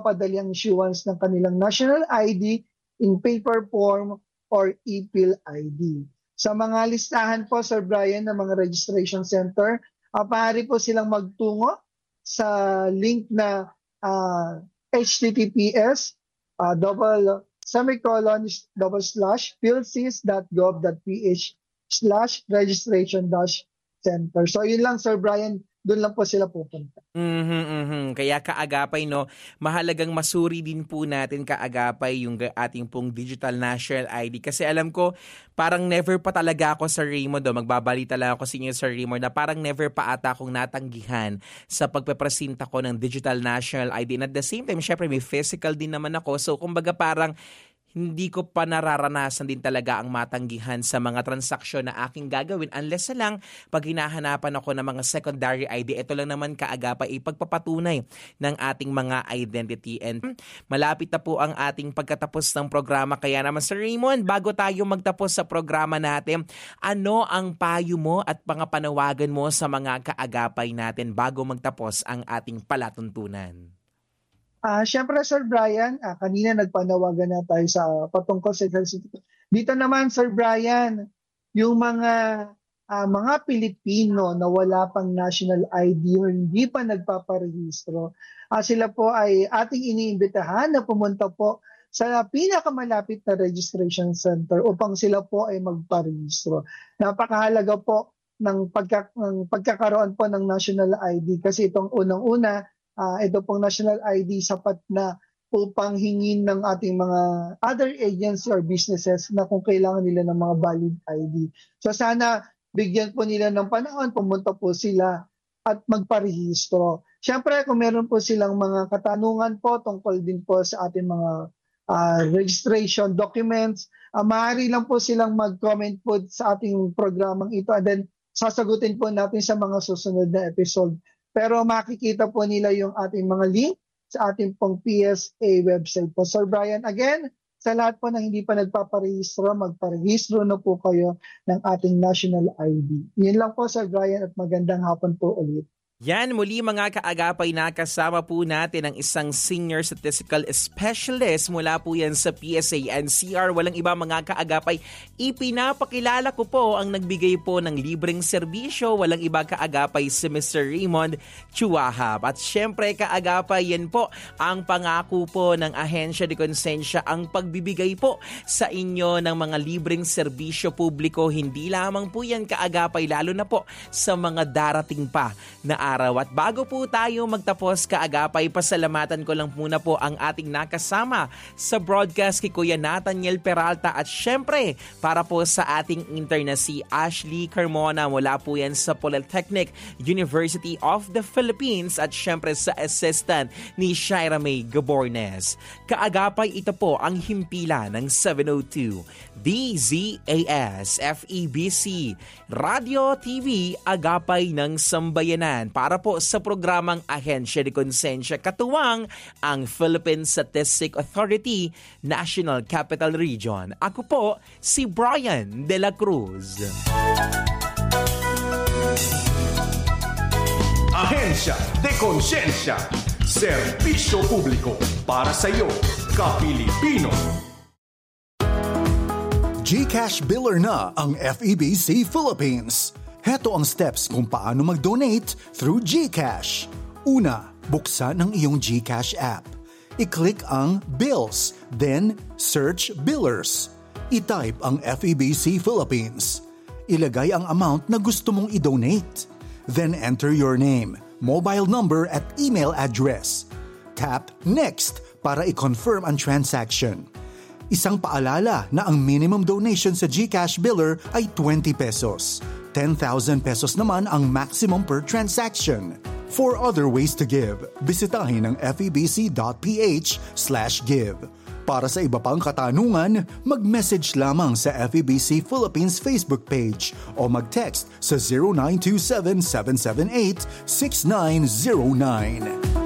mapadali ang issuance ng kanilang national ID in paper form or e-Pill ID. Sa mga listahan po, Sir Brian, ng mga registration center, maaari po silang magtungo sa link na https://philsys.gov.ph/registration-center. So yun lang, Sir Brian, doon lang po sila pupunta. Kaya kaagapay, no, mahalagang masuri din po natin kaagapay yung ating pong digital national ID. Kasi alam ko, parang never pa talaga ako, Sir Raymond, magbabalita lang ako sa inyo, Sir Raymond, na parang never pa ata akong natanggihan sa pagpepresenta ko ng digital national ID. And at the same time, syempre may physical din naman ako. So kumbaga parang hindi ko pa nararanasan din talaga ang matanggihan sa mga transaksyon na aking gagawin unless lang pag hinahanapan ako ng mga secondary ID. Ito lang naman kaagapay ipagpapatunay ng ating mga identity. And malapit na po ang ating pagkatapos ng programa. Kaya naman, Sir Raymond, bago tayo magtapos sa programa natin, ano ang payo mo at pangapanawagan mo sa mga kaagapay natin bago magtapos ang ating palatuntunan? Siyempre, Sir Brian, kanina nagpanawagan na tayo sa patungkol sa dito naman, Sir Brian, yung mga Pilipino na wala pang national ID o hindi pa nagpaparehistro, sila po ay ating iniimbitahan na pumunta po sa pinakamalapit na registration center upang sila po ay magparehistro. Napakahalaga po ng pagkakaroon po ng national ID kasi itong unang-una, ito pong national ID sapat na upang hingin ng ating mga other agencies or businesses na kung kailangan nila ng mga valid ID. So sana bigyan po nila ng panahon, pumunta po sila at magparehistro. Siyempre kung meron po silang mga katanungan po tungkol din po sa ating mga registration documents, maaari lang po silang mag-comment po sa ating programang ito and then sasagutin po natin sa mga susunod na episode. Pero makikita po nila yung ating mga link sa ating pong PSA website po. Sir Brian, again, sa lahat po na hindi pa nagpaparehistro, magparehistro na po kayo ng ating national ID. Yun lang po, Sir Brian, at magandang hapon po ulit. Yan, muli mga kaagapay, nakasama po natin ang isang senior statistical specialist mula po yan sa PSA NCR. Walang iba mga kaagapay, ipinapakilala ko po ang nagbigay po ng libreng serbisyo. Walang iba kaagapay si Mr. Raymond Chuahab. At syempre kaagapay, yan po ang pangako po ng Ahensya de Konsensya, ang pagbibigay po sa inyo ng mga libreng serbisyo publiko. Hindi lamang po yan kaagapay, lalo na po sa mga darating pa na araw. At bago po tayo magtapos kaagapay, pasalamatan ko lang muna po ang ating nakasama sa broadcast kay Kuya Nathaniel Peralta at syempre para po sa ating intern na si Ashley Carmona mula po yan sa Polytechnic University of the Philippines at syempre sa assistant ni Shaira May Gabornes. Kaagapay, ito po ang himpilan ng 702 DZAS FEBC Radio TV Agapay ng Sambayanan para po sa programang Ahensya de Konsensya, katuwang ang Philippine Statistic Authority National Capital Region. Ako po si Brian De La Cruz. Ahensya de Konsensya, serbisyo publiko para sa iyo, ka-Pilipino. GCash Biller na ang FEBC Philippines. Heto ang steps kung paano mag-donate through GCash. Una, buksan ang iyong GCash app. I-click ang Bills, then search Billers. I-type ang FEBC Philippines. Ilagay ang amount na gusto mong i-donate. Then enter your name, mobile number at email address. Tap Next para i-confirm ang transaction. Isang paalala na ang minimum donation sa GCash Biller ay 20 pesos. 10,000 pesos naman ang maximum per transaction. For other ways to give, bisitahin ang febc.ph/give. Para sa iba pang katanungan, mag-message lamang sa FEBC Philippines Facebook page o mag-text sa 0927-778-6909.